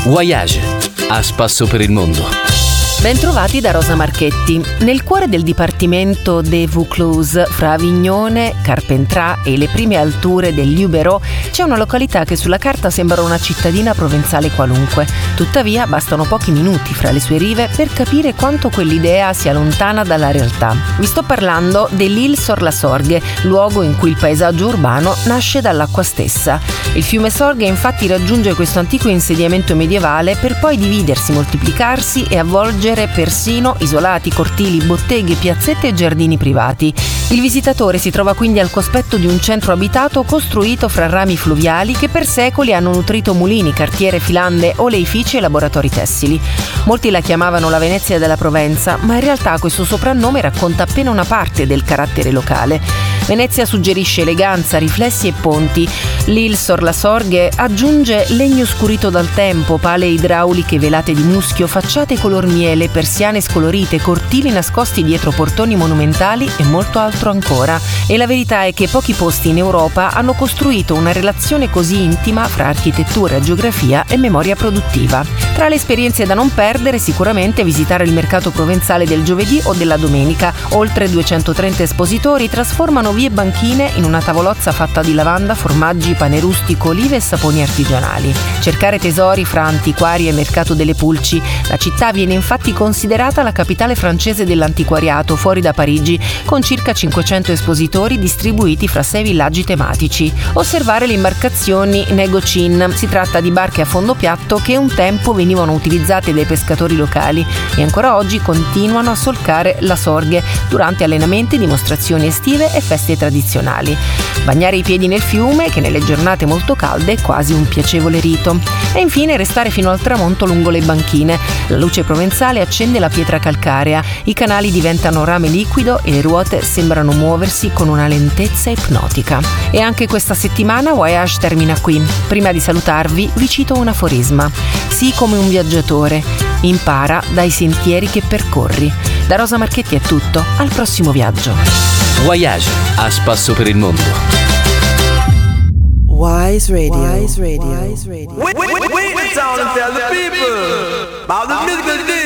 Voyage, a spasso per il mondo. Bentrovati da Rosa Marchetti. Nel cuore del dipartimento de Vaucluse, fra Avignone, Carpentras e le prime alture del Luberon, c'è una località che sulla carta sembra una cittadina provenzale qualunque. Tuttavia, bastano pochi minuti fra le sue rive per capire quanto quell'idea sia lontana dalla realtà. Vi sto parlando dell'Isle-sur-la-Sorgue, luogo in cui il paesaggio urbano nasce dall'acqua stessa. Il fiume Sorgue infatti raggiunge questo antico insediamento medievale per poi dividersi, moltiplicarsi e avvolgere persino isolati, cortili, botteghe, piazzette e giardini privati. Il visitatore si trova quindi al cospetto di un centro abitato costruito fra rami fluviali che per secoli hanno nutrito mulini, cartiere, filande, oleifici e laboratori tessili. Molti la chiamavano la Venezia della Provenza, ma in realtà questo soprannome racconta appena una parte del carattere locale. Venezia suggerisce eleganza, riflessi e ponti. L'Isle-sur-la-Sorgue aggiunge legno scurito dal tempo, pale idrauliche velate di muschio, facciate color miele, persiane scolorite, cortili nascosti dietro portoni monumentali e molto altro ancora. E la verità è che pochi posti in Europa hanno costruito una relazione così intima fra architettura, geografia e memoria produttiva. Tra le esperienze da non perdere, sicuramente visitare il mercato provenzale del giovedì o della domenica. Oltre 230 espositori trasformano vie e banchine in una tavolozza fatta di lavanda, formaggi, pane rustico, olive e saponi artigianali. Cercare tesori fra antiquari e mercato delle pulci. La città viene infatti considerata la capitale francese dell'antiquariato fuori da Parigi, con circa 500 espositori distribuiti fra 6 villaggi tematici. Osservare le imbarcazioni Negocin. Si tratta di barche a fondo piatto che un tempo venivano utilizzate dai pescatori locali e ancora oggi continuano a solcare la Sorgue durante allenamenti, dimostrazioni estive e feste tradizionali. Bagnare i piedi nel fiume, che nelle giornate molto calde è quasi un piacevole rito. E infine restare fino al tramonto lungo le banchine. La luce provenzale accende la pietra calcarea, i canali diventano rame liquido e le ruote sembrano muoversi con una lentezza ipnotica. E anche questa settimana Voyage termina qui. Prima di salutarvi vi cito un aforisma. Sii come un viaggiatore, impara dai sentieri che percorri. Da Rosa Marchetti è tutto, al prossimo viaggio. Voyage, a spasso per il mondo. Wise Radio. Wait the town and tell the people about the musical